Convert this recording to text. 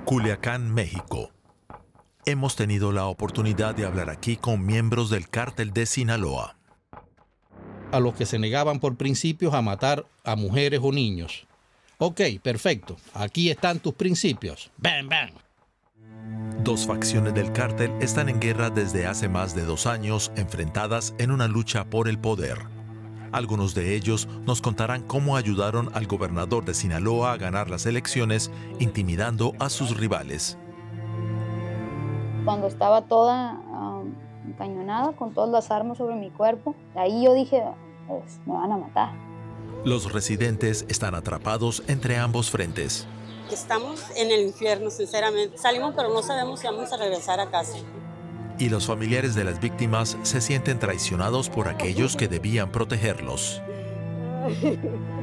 Culiacán, México. Hemos tenido la oportunidad de hablar aquí con miembros del cártel de Sinaloa. A los que se negaban por principios a matar a mujeres o niños. Ok, perfecto. Aquí están tus principios. ¡Bam, bam! Dos facciones del cártel están en guerra desde hace más de 2 años, enfrentadas en una lucha por el poder. Algunos de ellos nos contarán cómo ayudaron al gobernador de Sinaloa a ganar las elecciones, intimidando a sus rivales. Cuando estaba toda encañonada, con todas las armas sobre mi cuerpo, ahí yo dije, pues, me van a matar. Los residentes están atrapados entre ambos frentes. Estamos en el infierno, sinceramente. Salimos, pero no sabemos si vamos a regresar a casa. Y los familiares de las víctimas se sienten traicionados por aquellos que debían protegerlos.